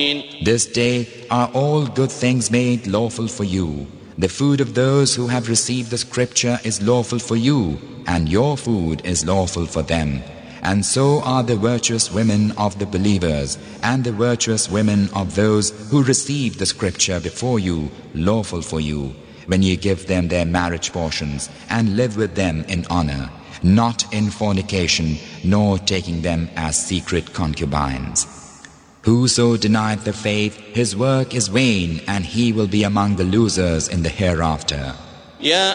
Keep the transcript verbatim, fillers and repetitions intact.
This day are all good things made lawful for you. The food of those who have received the scripture is lawful for you, and your food is lawful for them. And so are the virtuous women of the believers, and the virtuous women of those who received the scripture before you, lawful for you, when ye give them their marriage portions, and live with them in honor, not in fornication, nor taking them as secret concubines. Whoso denieth the faith, his work is vain, and he will be among the losers in the hereafter. يا